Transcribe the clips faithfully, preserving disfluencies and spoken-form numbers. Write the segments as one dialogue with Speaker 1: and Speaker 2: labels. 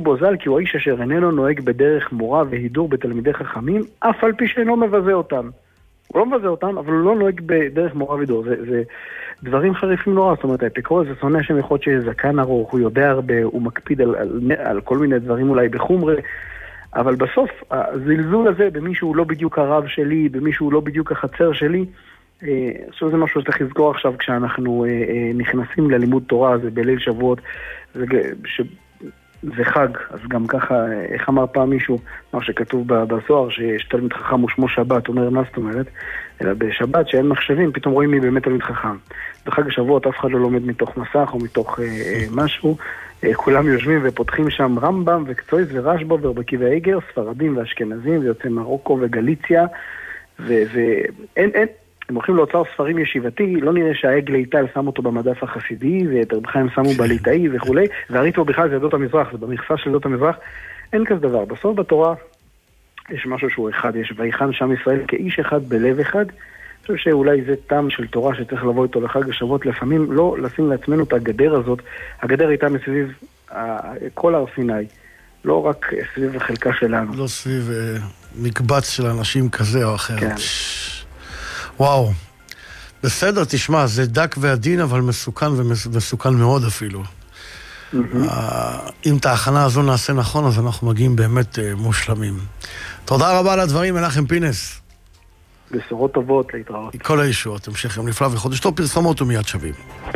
Speaker 1: בו ז"ל כי הוא האיש אשר איננו נוהג בדרך מורה והידור בתלמידי חכמים, אף על פי שאינו מבזה אותם. הוא לא מבזה אותם, אבל הוא לא נוהג בדרך מורה והידור. זה, זה דברים חריפים נורא. זאת אומרת, האפיקורס זה שונא שם יכול שיש זקן ארוך, הוא יודע הרבה, הוא מקפיד על, על, על כל מיני דברים אולי בחומרה, אבל בסוף הזלזול הזה במישהו לא בדיוק הרב שלי, במישהו לא בדיוק החצר שלי, עכשיו זה משהו שצריך לזכור עכשיו כשאנחנו נכנסים ללימוד תורה, זה בליל שבועות, זה, ש... זה חג, אז גם ככה, איך אמר פעם מישהו, מה שכתוב בזוהר, שיש תלמיד חכם ושמו שבת, אומר מה זאת אומרת, אלא בשבת שאין מחשבים, פתאום רואים מי באמת תלמיד חכם. בחג השבועות אף אחד לא לומד מתוך מסך או מתוך אה, אה, משהו, אה, כולם יושבים ופותחים שם רמב"ם וקצויס ורשב"א ורבי עקיבא, ספרדים ואשכנזים, ויוצא מרוקו וגליציה, ואין, אין, הם הולכים לאוצר ספרים ישיבתי, לא נראה שהעגל ליטל שם אותו במדף החסידי, ואת רב חיים שמו בליטאי וכולי, והריטב"א בכלל זה עדות המזרח, זה במכסה של עדות המזרח, אין כזה דבר. בסוף בתורה יש משהו שהוא אחד, יש ויחן שם ישראל כאיש אחד בלב אחד. אני חושב שאולי זה טעם של תורה שצריך לבוא איתו לחג השבועות, לפעמים לא לשים לעצמנו את הגדר הזאת, הגדר הייתה מסביב כל הר סיני, לא רק סביב החלקה שלנו.
Speaker 2: לא סביב uh, מקבץ של אנשים כזה או אחר.
Speaker 1: כן.
Speaker 2: וואו, בסדר, תשמע, זה דק ועדין, אבל מסוכן ומסוכן מאוד אפילו. Mm-hmm. Uh, אם את ההכנה הזו נעשה נכון, אז אנחנו מגיעים באמת uh, מושלמים. תודה רבה על הדברים, מנחם פינס.
Speaker 1: בשורות טובות, להתראות.
Speaker 2: כל הישועות, המשך יום נפלא וחודש טוב, פרסומות ומיד שווים.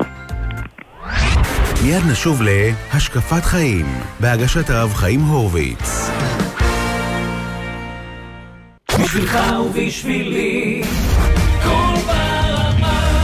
Speaker 3: מיד נשוב להשקפת חיים, בהגשת הרב חיים הורוביץ.
Speaker 4: בשבילך ובשבילי כל ברמה.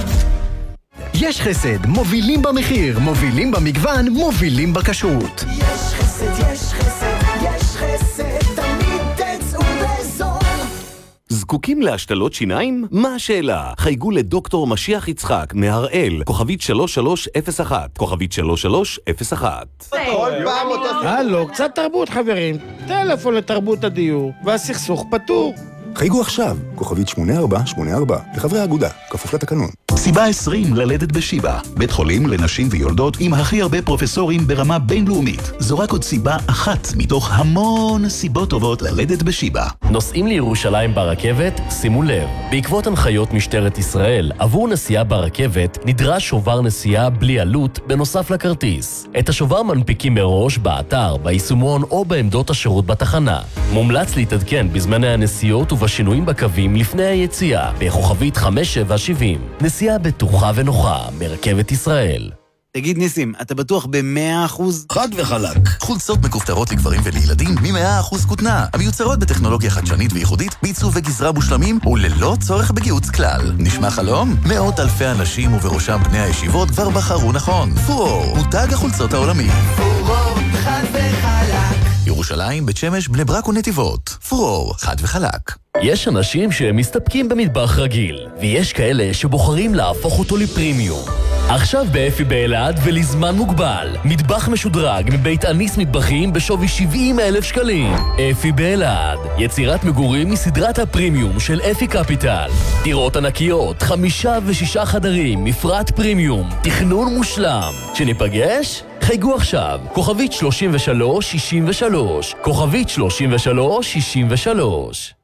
Speaker 5: יש חסד, מובילים במחיר, מובילים במגוון, מובילים בכשרות.
Speaker 6: יש חסד, יש חסד, יש חסד, תמיד תצאו בזול.
Speaker 7: זקוקים להשתלות שיניים? מה השאלה? חייגו לדוקטור משיח יצחק מהראל, כוכבית שלוש שלוש אפס אחת, כוכבית שלוש שלוש אפס אחת.
Speaker 8: כל פעם אותו...
Speaker 9: הלו, קצת תרבות חברים. טלפון לתרבות הדיור, והסכסוך פתור.
Speaker 10: חייגו עכשיו, כוכבית שמונה ארבע שמונה ארבע, לחברי האגודה, כפוף לתקנון.
Speaker 11: סיבה עשרים ללדת בשיבא, בית חולים לנשים ויולדות עם הכי הרבה פרופסורים ברמה בינלאומית. זו רק עוד סיבה אחת מתוך המון סיבות טובות ללדת בשיבא.
Speaker 12: נוסעים לירושלים ברכבת? שימו לב, בעקבות הנחיות משטרת ישראל, עבור נסיעה ברכבת נדרש שובר נסיעה בלי עלות בנוסף לכרטיס. את השובר מנפיקים מראש באתר, ביישומון או בעמדות השירות בתחנה. מומלץ להתעדכן בזמני הנסיעות ובשינויים בקווים לפני היציאה, בכוכבית חמש שבע שבעים. נסיעה בטוחה ונוחה מרכבת ישראל.
Speaker 13: תגיד ניסים, אתה בטוח ב-מאה אחוז?
Speaker 11: חד וחלק. חולצות מכופתרות לגברים ולילדים מ-מאה אחוז כותנה, המיוצרות בטכנולוגיה חדשנית וייחודית, בעיצוב וגזרה מושלמים וללא צורך בגיוץ כלל. נשמע חלום? מאות אלפי אנשים ובראשם בני הישיבות כבר בחרו נכון. פורור, מותג החולצות העולמי.
Speaker 6: פורור, חד וחלק.
Speaker 11: ירושלים, בית שמש, בני ברק ונתיבות. פורור, חד וחלק.
Speaker 12: יש אנשים שמסתפקים במטבח רגיל, ויש כאלה שבוחרים להפוך אותו לפרימיום. עכשיו באפי באלעד ולזמן מוגבל, מטבח משודרג מבית אניס מטבחים בשווי שבעים אלף שקלים. אפי באלעד, יצירת מגורים מסדרת הפרימיום של אפי קפיטל. דירות ענקיות, חמישה ושישה חדרים, מפרט פרימיום, תכנון מושלם. שניפגש? חייגו עכשיו, כוכבית שלושים ושלוש שישים ושלוש, כוכבית שלושים ושלוש שישים ושלוש.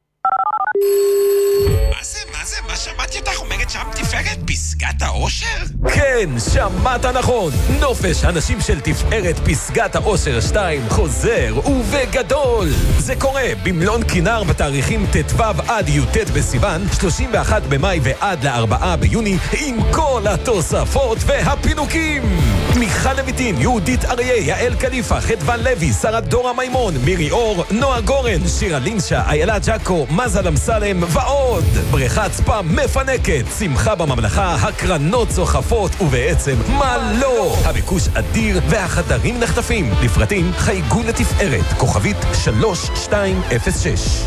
Speaker 14: מה זה, מה זה, מה שמעתי אותך אומרת שם תפארת פסגת האושר?
Speaker 15: כן, שמעת נכון. נופש הנשים של תפארת פסגת האושר שתיים חוזר ובגדול. זה קורה במלון כינר בתאריכים ט"ו עד י"ט בסיוון, שלושים ואחד במאי ועד לארבעה ביוני, עם כל התוספות והפינוקים. מיכל לויטין, יהודית אריה, יעל קליפה, חדוון לוי, שרה דורה מימון, מירי אור, נועה גורן, שירה לינשה, איילה ג'קו, מזל אמסלם ועוד. בריכת ספא מפנקת, שמחה בממלכה, הקרנות צוחפות ובעצם מה לא. הביקוש אדיר והחדרים נחטפים. לפרטים חייגו לתפארת, כוכבית שלוש שתיים אפס שש.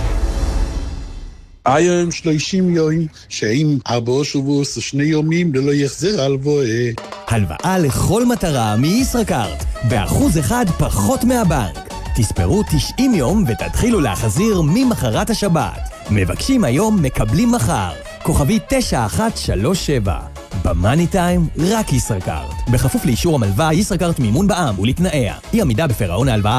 Speaker 16: היום שלושים יום, שאם ארבעה שבועות שני יומים ללא יחזר הלוואה.
Speaker 5: הלוואה לכל מטרה מישראכרט, באחוז אחד פחות מהבנק. תספרו תשעים יום ותתחילו להחזיר ממחרת השבת. מבקשים היום, מקבלים מחר. כוכבי תשע אחת שלוש שבע. במאני טיים, רק ישראכרט. בכפוף לאישור המלווה ישראכרט מימון בע"מ ולתנאיה. אי עמידה בפירעון ההלוואה